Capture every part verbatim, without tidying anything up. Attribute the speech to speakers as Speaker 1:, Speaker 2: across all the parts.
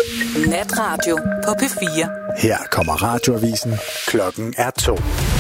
Speaker 1: Natradio på P fire.
Speaker 2: Her kommer radioavisen. Klokken er to.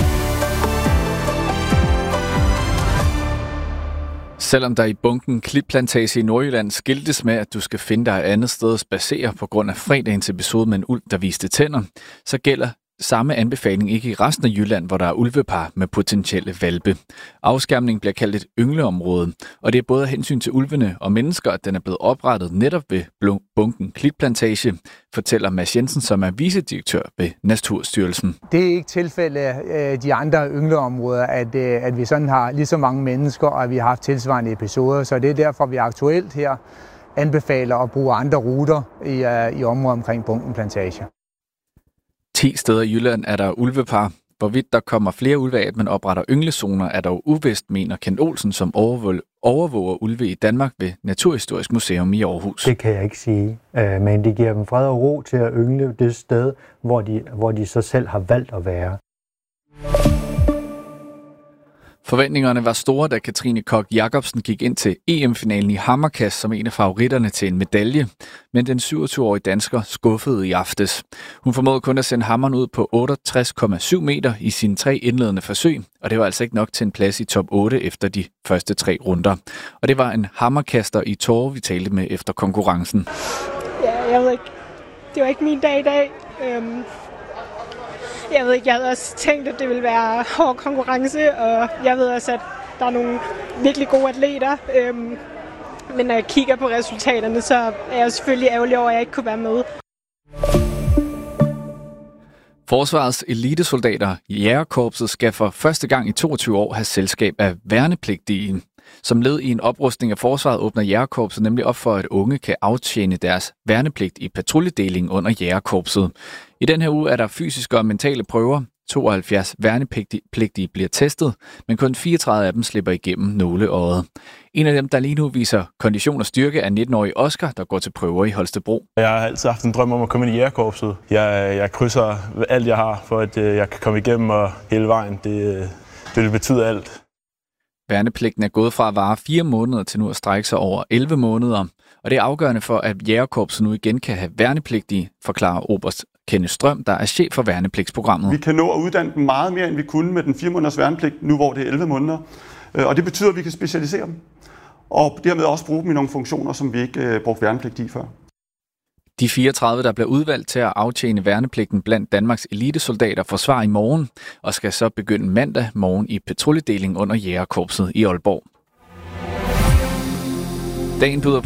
Speaker 3: Selvom der i bunken Klitplantage i Nordjylland skiltes med, at du skal finde dig et andet sted at spacere på grund af fredagens episode med en ulv, der viste tænder, så gælder samme anbefaling ikke i resten af Jylland, hvor der er ulvepar med potentielle hvalpe. Afskærmning bliver kaldt et yngleområde, og det er både af hensyn til ulvene og mennesker, at den er blevet oprettet netop ved bunken Klitplantage, fortæller Mads Jensen, som er vicedirektør ved Naturstyrelsen.
Speaker 4: Det er ikke tilfældet af de andre yngleområder, at, at vi sådan har lige så mange mennesker, og at vi har haft tilsvarende episoder, så det er derfor, vi aktuelt her anbefaler at bruge andre ruter i, i området omkring bunken Plantage.
Speaker 3: ti steder i Jylland er der ulvepar. Hvorvidt der kommer flere ulve af, at man opretter ynglezoner, er dog uvist, mener Kent Olsen, som overvåger ulve i Danmark ved Naturhistorisk Museum i Aarhus.
Speaker 5: Det kan jeg ikke sige, men det giver dem fred og ro til at yngle det sted, hvor de, hvor de så selv har valgt at være.
Speaker 3: Forventningerne var store, da Katrine Koch Jacobsen gik ind til E M-finalen i hammerkast som en af favoritterne til en medalje, men den syvogtyve-årige dansker skuffede i aftes. Hun formåede kun at sende hammeren ud på otteogtres komma syv meter i sine tre indledende forsøg, og det var altså ikke nok til en plads i top otte efter de første tre runder. Og det var en hammerkaster i tårer, vi talte med efter konkurrencen.
Speaker 6: Ja, jeg ved ikke. Det var ikke min dag i dag. Øhm Jeg ved ikke, jeg havde også tænkt, at det ville være hård konkurrence, og jeg ved også, at der er nogle virkelig gode atleter. Øhm, men når jeg kigger på resultaterne, så er jeg selvfølgelig ærgerlig over, at jeg ikke kunne være med.
Speaker 3: Forsvarets elitesoldater i Jægerkorpset skal for første gang i toogtyve år have selskab af værnepligtige. Som led i en oprustning af forsvaret åbner Jægerkorpset nemlig op for, at unge kan aftjene deres værnepligt i patruljedeling under Jægerkorpset. I den her uge er der fysiske og mentale prøver. tooghalvfjerds værnepligtige bliver testet, men kun fireogtredive af dem slipper igennem nåleøjet. En af dem, der lige nu viser kondition og styrke, er nitten-årige Oscar, der går til prøver i Holstebro.
Speaker 7: Jeg har altid haft en drøm om at komme ind i Jægerkorpset. Jeg, jeg krydser alt, jeg har, for at jeg kan komme igennem og hele vejen. Det, det vil betyde alt.
Speaker 3: Værnepligten er gået fra at vare fire måneder til nu at strække sig over elleve måneder, og det er afgørende for, at Jægerkorpset nu igen kan have værnepligtige, forklarer oberst Kenneth Strøm, der er chef for værnepligtsprogrammet.
Speaker 8: Vi kan nå at uddanne dem meget mere, end vi kunne med den fire måneders værnepligt, nu hvor det er elleve måneder. Og det betyder, at vi kan specialisere dem, og dermed også bruge dem i nogle funktioner, som vi ikke brugte værnepligt i før.
Speaker 3: De fireogtredive, der bliver udvalgt til at aftjene værnepligten blandt Danmarks elitesoldater, forsvarer i morgen og skal så begynde mandag morgen i patruljedeling under Jægerkorpset i Aalborg. Dagen byder på